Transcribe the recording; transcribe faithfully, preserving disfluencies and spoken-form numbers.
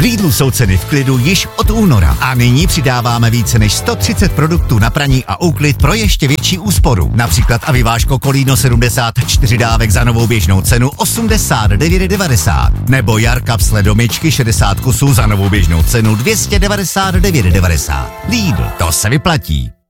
Lidlu jsou ceny v klidu již od února a nyní přidáváme více než sto třicet produktů na praní a úklid pro ještě větší úsporu. Například aviváško Kolíno sedmdesát čtyři dávek za novou běžnou cenu osmdesát devět devadesát nebo Jar kapsle do myčky šedesát kusů za novou běžnou cenu dvě stě devadesát devět devadesát. Lidl, to se vyplatí.